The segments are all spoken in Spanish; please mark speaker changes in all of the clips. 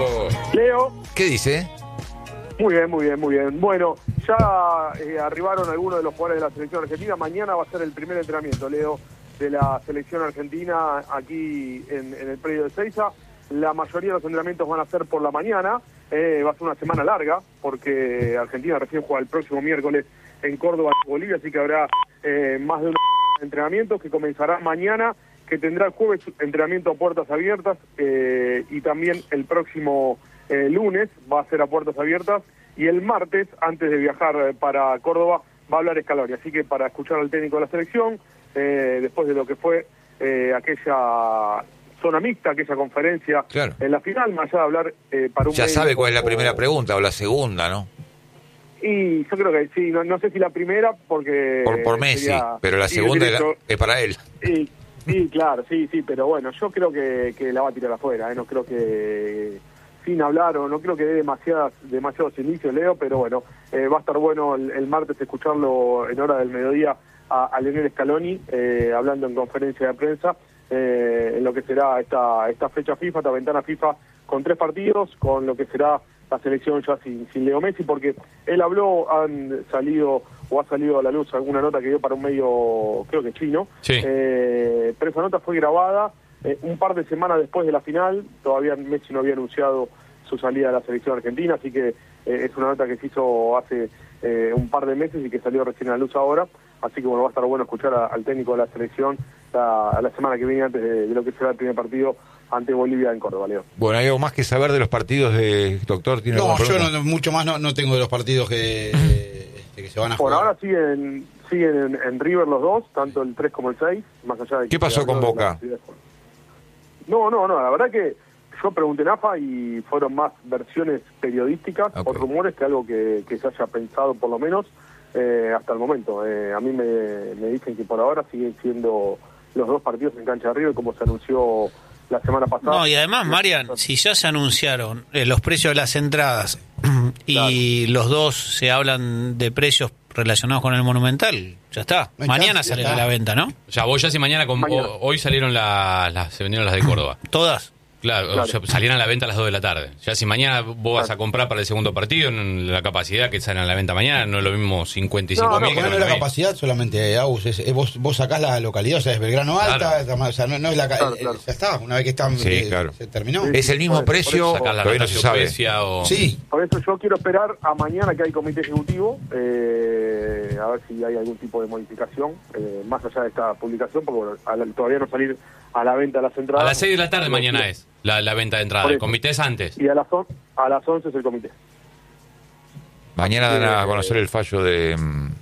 Speaker 1: Nico.
Speaker 2: Leo.
Speaker 3: ¿Qué dice?
Speaker 2: Muy bien, muy bien, muy bien. Bueno, ya arribaron algunos de los jugadores de la selección argentina. Mañana va a ser el primer entrenamiento, Leo, de la selección argentina aquí en el predio de Ezeiza. La mayoría de los entrenamientos van a ser por la mañana. Va a ser una semana larga, porque Argentina recién juega el próximo miércoles en Córdoba, Bolivia, así que habrá más de un entrenamiento que comenzará mañana, que tendrá el jueves entrenamiento a puertas abiertas, y también el próximo lunes va a ser a puertas abiertas, y el martes, antes de viajar para Córdoba, va a hablar Scaloni. Así que para escuchar al técnico de la selección, después de lo que fue aquella zona mixta, aquella conferencia en la final, más allá de hablar para un...
Speaker 3: Ya sabe cuál es la primera pregunta o la segunda, ¿no?
Speaker 2: Y yo creo que sí, no sé si la primera, porque...
Speaker 3: Por Messi, pero la segunda es para él.
Speaker 2: Sí, claro, sí, pero bueno, yo creo que la va a tirar afuera, no creo que... sin hablar, o no creo que dé demasiados inicios, Leo, pero bueno, va a estar bueno el martes escucharlo en hora del mediodía a Lionel Scaloni, hablando en conferencia de prensa, en lo que será esta fecha FIFA, esta ventana FIFA, con 3 partidos, con lo que será la selección ya sin Leo Messi, porque él habló, ha salido a la luz alguna nota que dio para un medio, creo que chino,
Speaker 1: sí.
Speaker 2: Pero esa nota fue grabada un par de semanas después de la final. Todavía Messi no había anunciado su salida de la selección argentina, así que es una nota que se hizo hace un par de meses y que salió recién a la luz ahora, así que bueno, va a estar bueno escuchar al técnico de la selección la semana que viene, antes de lo que será el primer partido ante Bolivia en Córdoba, Leo.
Speaker 3: Bueno, ¿hay algo más que saber de los partidos de doctor? ¿Tiene
Speaker 4: No,
Speaker 3: alguna pregunta?
Speaker 4: yo mucho más no tengo de los partidos que se van a
Speaker 2: Por
Speaker 4: jugar.
Speaker 2: ahora siguen en River los dos, tanto el 3 como el 6, más allá de que...
Speaker 3: ¿Qué pasó con Boca?
Speaker 2: No, la verdad que yo pregunté en AFA y fueron más versiones periodísticas o rumores que algo que se haya pensado por lo menos hasta el momento. A mí me dicen que por ahora siguen siendo los 2 partidos en cancha de River, como se anunció la semana pasada.
Speaker 5: No, y además, Marian, si ya se anunciaron los precios de las entradas y los dos se hablan de precios relacionados con el Monumental, ya está. Mañana salen a la venta, ¿no?
Speaker 1: O sea, vos ya si mañana, hoy salieron se vendieron las de Córdoba.
Speaker 5: ¿Todas?
Speaker 1: Claro. O sea, salieron a la venta a las 2 de la tarde. Ya si mañana vos vas a comprar para el segundo partido, en la capacidad que salen a la venta mañana, no es lo mismo 55.000 que
Speaker 4: no es la capacidad solamente, Agus, vos sacás la localidad, o sea, es Belgrano Alta, o sea, no es la...
Speaker 2: Claro.
Speaker 4: Ya está, una vez que están, se terminó.
Speaker 3: ¿Es el mismo precio?
Speaker 1: Sacás la
Speaker 3: Todavía no se sabe.
Speaker 4: Sí.
Speaker 2: Por eso yo quiero esperar a mañana que hay comité ejecutivo, a ver si hay algún tipo de modificación, más allá de esta publicación, porque bueno, todavía no salir a la venta de las entradas.
Speaker 1: A las 6 de la tarde mañana es la venta de entrada. El comité es antes.
Speaker 2: Y a las 11 es el comité.
Speaker 3: Mañana dan a conocer el fallo de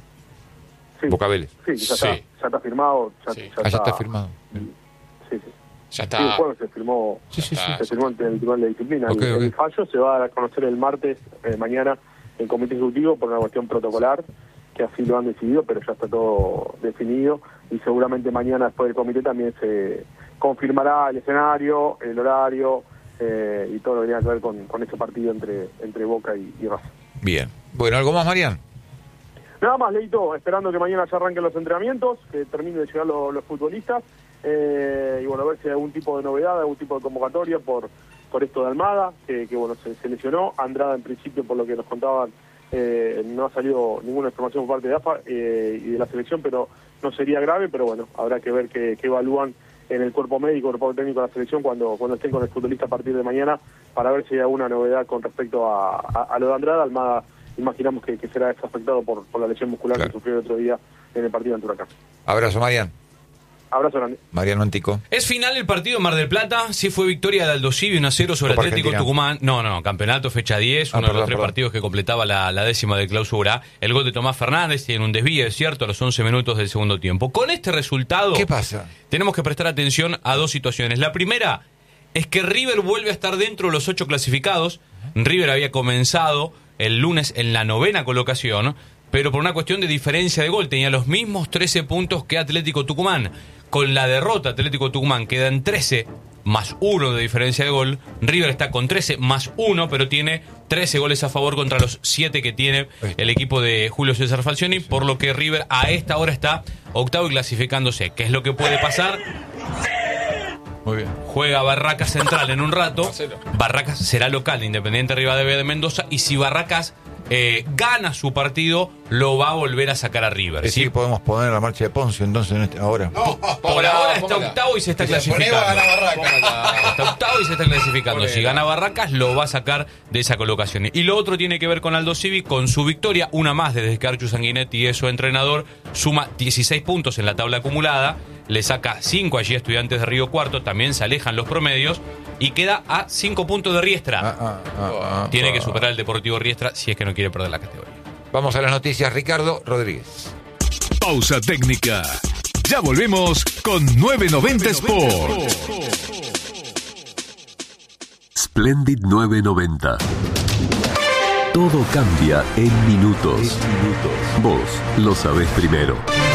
Speaker 3: Boca Vélez.
Speaker 2: Sí, ya está firmado.
Speaker 3: Ya está firmado.
Speaker 2: Sí.
Speaker 1: Ya está.
Speaker 2: Sí, el jueves se firmó, se firmó ante el Tribunal de Disciplina. El fallo se va a conocer el martes, mañana, en comité ejecutivo por una cuestión protocolar, que así lo han decidido, pero ya está todo definido, y seguramente mañana después del comité también se confirmará el escenario, el horario, y todo lo que tenga que ver con ese partido entre Boca y Racing.
Speaker 3: Bien. Bueno, ¿algo más, Marian?
Speaker 2: Nada más, Leito, esperando que mañana ya arranquen los entrenamientos, que terminen de llegar los futbolistas, y bueno, a ver si hay algún tipo de novedad, algún tipo de convocatoria por esto de Almada, que bueno, se lesionó. Andrada, en principio, por lo que nos contaban, no ha salido ninguna información por parte de AFA y de la selección, pero no sería grave, pero bueno, habrá que ver qué evalúan en el cuerpo médico, el cuerpo técnico de la selección cuando estén con el futbolista a partir de mañana, para ver si hay alguna novedad con respecto a lo de Andrada. Almada, imaginamos que será desafectado por la lesión muscular que sufrió el otro día en el partido ante Huracán.
Speaker 3: Abrazo, Marian.
Speaker 2: Abrazo grande.
Speaker 3: Mariano Antico.
Speaker 1: Es final el partido en Mar del Plata. Sí fue victoria de Aldo Civi 1-0 sobre
Speaker 3: Copa
Speaker 1: Atlético
Speaker 3: Argentina.
Speaker 1: Tucumán. No, campeonato, fecha 10, uno de los 3 partidos que completaba la 10ª de clausura. El gol de Tomás Fernández tiene un desvío, es cierto, a los 11 minutos del segundo tiempo. Con este resultado,
Speaker 3: ¿qué pasa?
Speaker 1: Tenemos que prestar atención a 2 situaciones. La primera es que River vuelve a estar dentro de los 8 clasificados. River había comenzado el lunes en la 9ª colocación, pero por una cuestión de diferencia de gol tenía los mismos 13 puntos que Atlético Tucumán. Con la derrota, Atlético Tucumán queda en 13 más 1 de diferencia de gol. River está con 13 más 1, pero tiene 13 goles a favor contra los 7 que tiene el equipo de Julio César Falcioni, por lo que River a esta hora está octavo y clasificándose. ¿Qué es lo que puede pasar?
Speaker 3: Muy bien.
Speaker 1: Juega Barracas Central en un rato. Barracas será local de Independiente Rivadavia de Mendoza. Y si Barracas gana su partido, lo va a volver a sacar a River.
Speaker 3: Sí, podemos poner la marcha de Poncio entonces ahora.
Speaker 4: No,
Speaker 1: Por ahora está octavo y se está clasificando. Está octavo y se está clasificando. Si gana Barracas, lo va a sacar de esa colocación. Y lo otro tiene que ver con Aldo Civi, con su victoria, una más desde que Archu Sanguinetti es su entrenador, suma 16 puntos en la tabla acumulada, le saca 5 allí a Estudiantes de Río Cuarto, también se alejan los promedios y queda a 5 puntos de Riestra. Tiene que superar el Deportivo Riestra si es que no quiere perder la categoría.
Speaker 3: Vamos a las noticias, Ricardo Rodríguez.
Speaker 6: Pausa técnica. Ya volvemos con 990 Sport.
Speaker 7: Splendid 990. Todo cambia en minutos. Vos lo sabés primero.